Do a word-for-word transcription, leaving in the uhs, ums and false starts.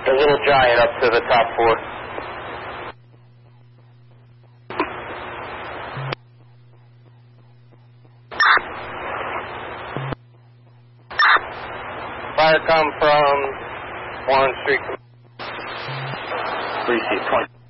The little giant up to the top floor. Fire come from Warren Street. Three C twenty.